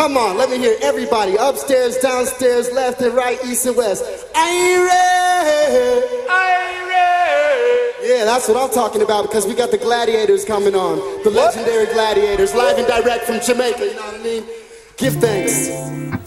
Come on, let me hear everybody. Upstairs, downstairs, left and right, east and west. Are you ready? Yeah, that's what I'm talking about, because we got the Gladiators coming on. The legendary Gladiators, live and direct from Jamaica, you know what I mean? Give thanks.